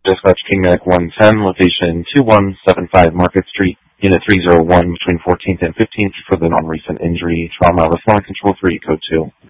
Dispatch KingMac 110, location 2175 Market Street, Unit 301 between 14th and 15th for the non-recent injury. Trauma Response Control 3, Code 2.